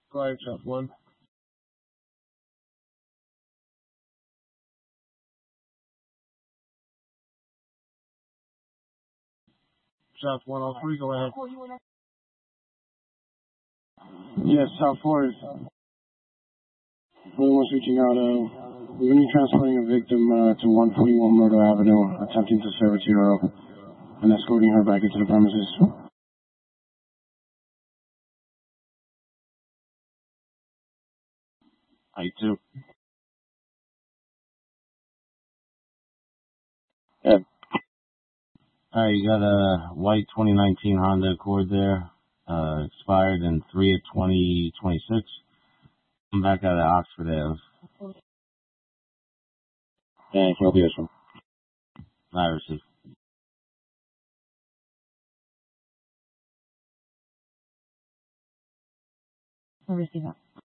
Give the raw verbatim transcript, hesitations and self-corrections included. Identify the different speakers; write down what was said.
Speaker 1: Go ahead, South one. South one oh three, go ahead.
Speaker 2: Yes, South four is. Anyone was reaching out, uh, we're going to be transporting a victim uh, to one forty-one Murder Avenue, attempting to serve it to Europe, and escorting her back into the premises.
Speaker 1: I two.
Speaker 2: Yeah.
Speaker 1: Alright, you got a white twenty nineteen Honda Accord there, uh, expired in three of twenty twenty-six. I'm back out of Oxford Ave.
Speaker 2: Thank you, I'll be this one.
Speaker 1: I received.
Speaker 3: I'll receive that.